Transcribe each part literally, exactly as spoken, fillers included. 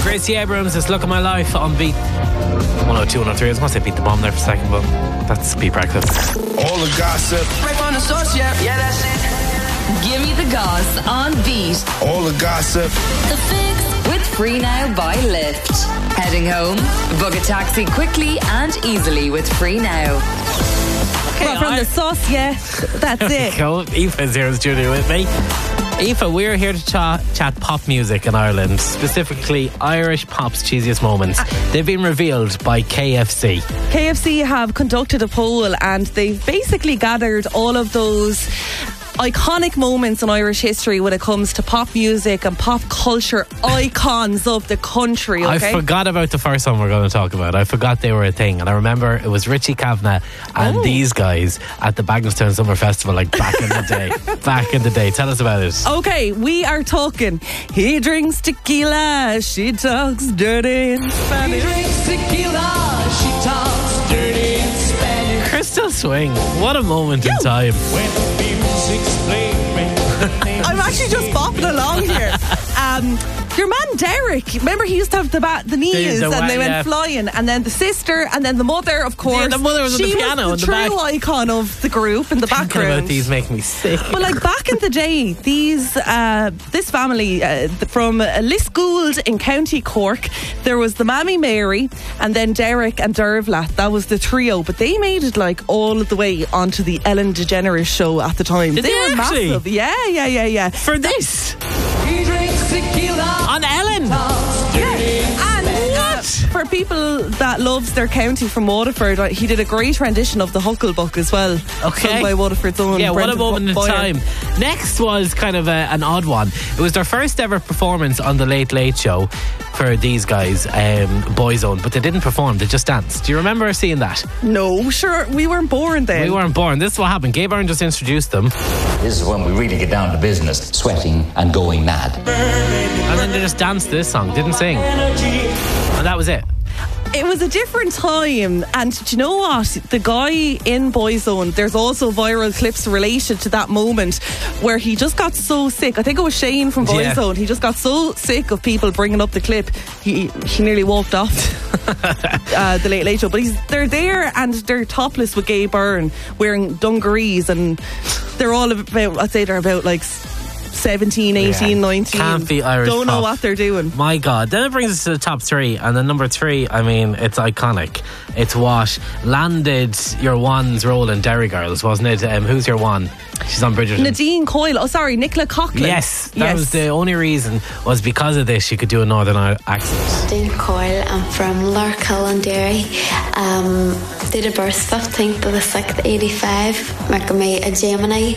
Gracie Abrams is Look at My Life on Beat one oh two, one oh three. I was going to say Beat the Bomb there for a second, but that's Beat Breakfast. All the gossip. Right on the source, yeah, yeah, that's it. Give me the goss on Beat. All the gossip. The Fix with Free Now by Lyft. Heading home? Book a taxi quickly and easily with Free Now. Okay, well, from I- the sauce, yeah, that's it. Go. Aoife's here in the studio with me. Aoife, we're here to chat, chat pop music in Ireland, specifically Irish pop's cheesiest moments. They've been revealed by K F C. K F C have conducted a poll and they've basically gathered all of those iconic moments in Irish history when it comes to pop music and pop culture icons of the country, okay? I forgot about the first one we're going to talk about. I forgot they were a thing. And I remember it was Richie Kavanagh and Oh. these guys at the Bagenalstown Summer Festival, like back in the day. Back in the day. Tell us about it. Okay, we are talking. He drinks tequila, she talks dirty in Spanish. Drinks tequila, she talks dirty in Spanish. Crystal Swing. What a moment in time. When the music's playing. I'm actually just bopping along here. Um, your man Derek, remember he used to have the bat, the knees, The- the and wa- they went yeah. flying, and then the sister, and then the mother, of course. Yeah, the mother was on she the piano was in the the true back. icon of the group in the Thinking background. about these make me sick. But like back in the day, these uh, this family uh, from Lisgould in County Cork, there was the Mammy Mary and then Derek and Dervla. That was the trio, but they made it like all the way onto the Ellen DeGeneres show at the time. Did they, they were actually? massive. Yeah, yeah, yeah, yeah. For this He drinks tequila, on Ellen. talks dirty in And uh, for people that loves their county from Waterford, uh, he did a great rendition of the Hucklebuck as well. Okay. Sung by Waterford's own Yeah, Brendan what a moment in Boyer. time. Next was kind of a, an odd one. It was their first ever performance on the Late Late Show for these guys, um, Boyzone, but they didn't perform, they just danced. Do you remember seeing that? No, sure, we weren't born then. We weren't born. This is what happened. Gabe Byrne just introduced them, This is when we really get down to business, sweating and going mad. and then they just danced to this song, didn't sing. And that was it. It was a different time, and do you know what? The guy in Boyzone, there's also viral clips related to that moment where he just got so sick. I think it was Shane from Yeah. Boyzone. He just got so sick of people bringing up the clip, he he nearly walked off uh, the Late Late Show. But he's they're there and they're topless with Gabe Byrne, wearing dungarees, and they're all about, I'd say they're about like seventeen, eighteen, Yeah. nineteen. Can't be Irish Don't know pop. what they're doing. My God. Then it brings us to the top three. And then number three, I mean, it's iconic. It's what landed your one's role in Derry Girls, wasn't it? Um, who's your one? She's on Bridgerton. Nadine Coyle. Oh, sorry, Nicola Coughlin. Yes, that Yes. was the only reason, was because of this she could do a Northern Irish accent. Nadine Coyle. I'm from Larkhill in Derry. Um, date of birth fifteenth of the sixth, eighty-five. Making me a Gemini.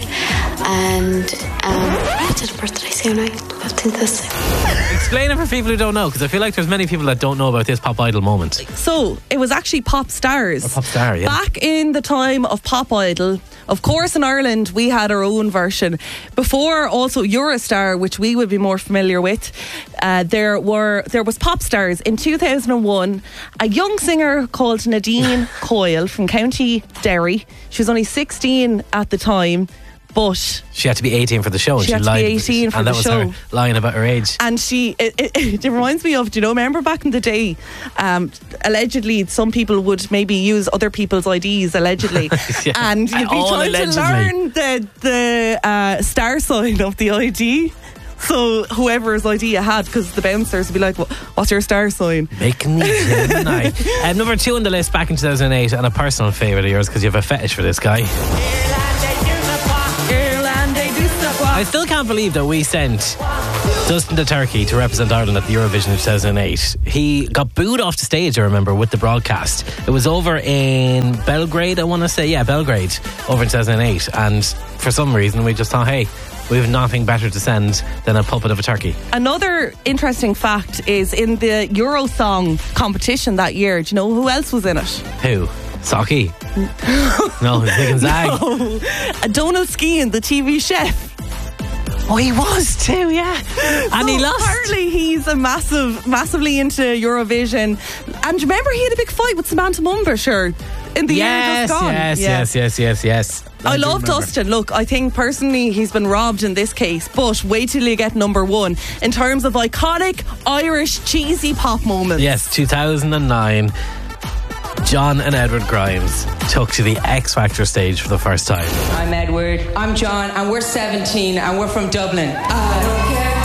And um, what date of birth did I say now? fifteenth of the sixth. Explain it for people who don't know, because I feel like there's many people that don't know about this Pop Idol moment. So it was actually Pop Stars. Or Pop Star, yeah. Back in the time of Pop Idol, of course, in Ireland we had our own version. Before also Eurostar, which we would be more familiar with, uh, there were there was Pop Stars in two thousand one. A young singer called Nadine Coyle from County Derry. She was only sixteen at the time, but She had to be eighteen for the show. And She had to be lied, eighteen for and the that was show. her lying about her age. And she, it, it, it reminds me of, do you know, remember back in the day, um, allegedly some people would maybe use other people's I Ds, allegedly. Yeah. And you'd be All trying allegedly. to learn the, the uh, star sign of the I D. So whoever's I D you had, because the bouncers would be like, "What- what's your star sign?" Making me Gemini. um, number two on the list back in two thousand eight, and a personal favourite of yours because you have a fetish for this guy. I still can't believe that we sent Dustin the Turkey to represent Ireland at the Eurovision in two thousand eight. He got booed off the stage, I remember, with the broadcast. It was over in Belgrade, I want to say. Yeah, Belgrade, over in two thousand eight. And for some reason, we just thought, hey, we have nothing better to send than a puppet of a turkey. Another interesting fact is in the Eurosong competition that year, do you know who else was in it? Who? Saki? No, it was Nick and Zag. Oh, Donald Skean, the T V chef. Oh, he was too, yeah. And he So lost. Apparently he's a massive, massively into Eurovision. And remember he had a big fight with Samantha Mumba, sure. in the year Yes, just gone. yes, Yeah. yes, yes, yes, yes. I, do love remember. Dustin. Look, I think personally he's been robbed in this case, but wait till you get number one in terms of iconic Irish cheesy pop moments. Yes, two thousand nine. John and Edward Grimes took to the X Factor stage for the first time. I'm Edward. I'm John, and we're seventeen, and we're from Dublin. I don't care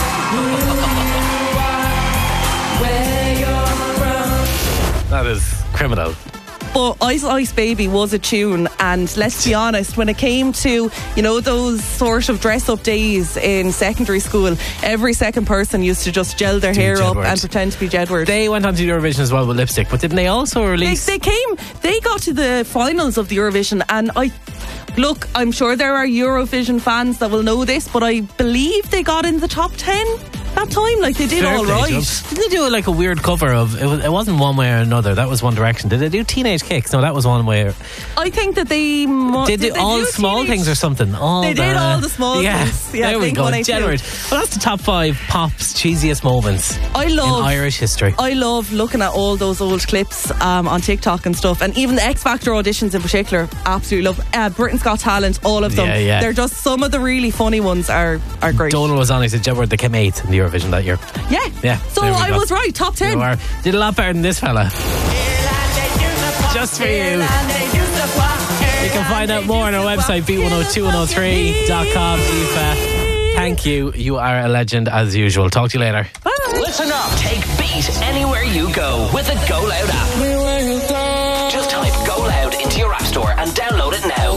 who you are, where you're from. That is criminal. But Ice Ice Baby was a tune, and let's be honest, when it came to, you know, those sort of dress up days in secondary school, every second person used to just gel their Do hair up Jedward. and pretend to be Jedward. They went on to Eurovision as well with lipstick, but didn't they also They, release... they came, they got to the finals of the Eurovision, and I, look, I'm sure there are Eurovision fans that will know this, but I believe they got in the top ten that time. Like, they did Fair all play to right. them. Didn't they do like a weird cover of... It, was, it wasn't One Way or Another, that was One Direction. Did they do Teenage Kicks? No, that was One Way. Or, I think that they mo- did they did they all do small Teenage- things or something? All They the, did all the small yeah, things. Yeah, there we Blink go. one eighty-two. Jedward. Well, that's the top five pop's cheesiest moments I love in Irish history. I love looking at all those old clips um, on TikTok and stuff, and even the X Factor auditions in particular. Absolutely love uh, Britain's Got Talent. All of them. Yeah, yeah. They're just some of the really funny ones. Are are great. Donal was on. He said Jedward, they came eighth in the Eurovision that year. Yeah, Yeah, So there we I go. was right. Top ten. You are. Did a lot better than this fella. Just for you. You can find out more on our website, beat one oh two one oh three dot com. Aoife, thank you. You are a legend as usual. Talk to you later. Bye. Listen up. Take Beat anywhere you go with the Go Loud app. Just type Go Loud into your app store and download it now.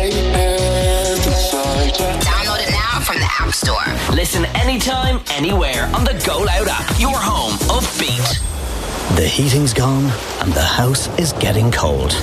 Download it now from the App Store. Listen anytime, anywhere on the Go Loud app. Your home of Beat. The heating's gone and the house is getting cold.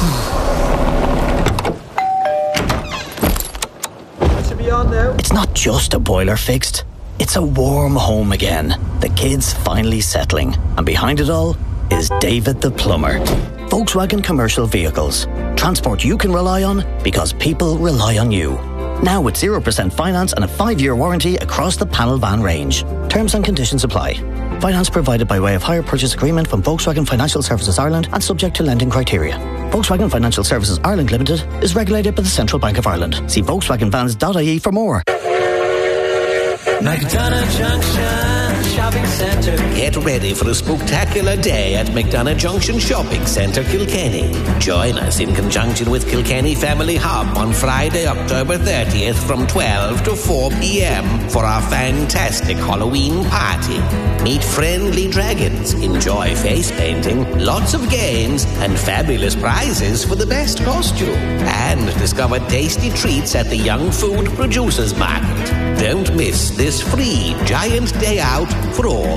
It's not just a boiler fixed, it's a warm home again. The kids finally settling, and behind it all is David the plumber. Volkswagen Commercial Vehicles. Transport you can rely on because people rely on you. Now with zero percent finance and a five-year warranty across the panel van range. Terms and conditions apply. Finance provided by way of hire purchase agreement from Volkswagen Financial Services Ireland and subject to lending criteria. Volkswagen Financial Services Ireland Limited is regulated by the Central Bank of Ireland. See Volkswagen Vans dot I E for more. McDonough Junction Shopping Centre. Get ready for a spectacular day at McDonough Junction Shopping Centre, Kilkenny. Join us in conjunction with Kilkenny Family Hub on Friday, October thirtieth from twelve to four p.m. for our fantastic Halloween party. Meet friendly dragons, enjoy face painting, lots of games, and fabulous prizes for the best costume. And discover tasty treats at the Young Food Producers Market. Don't miss this free giant day out for all